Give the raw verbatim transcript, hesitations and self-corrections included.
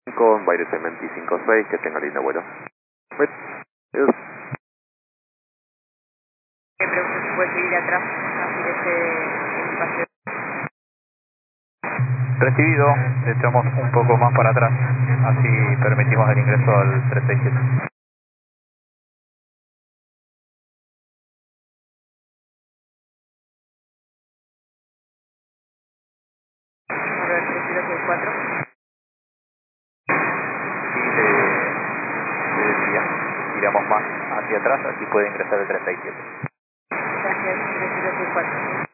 Con Baile veinticinco seis, que tenga lindo vuelo. Wait, yes. Me pregunto si puede seguir atrás, así que se espacio. Recibido, echamos un poco más para atrás, así permitimos el ingreso al trescientos sesenta y siete. A ver, tres cero seis cuatro. Y le, le decía, tiramos más hacia atrás, así puede ingresar el trescientos sesenta y siete. Gracias, tres cero seis cuatro.